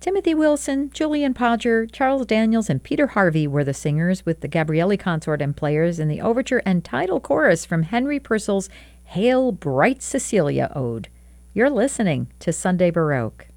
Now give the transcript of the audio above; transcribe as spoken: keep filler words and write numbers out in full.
Timothy Wilson, Julian Podger, Charles Daniels, and Peter Harvey were the singers, with the Gabrielli Consort and players in the overture and title chorus from Henry Purcell's Hail, Bright Cecilia Ode. You're listening to Sunday Baroque.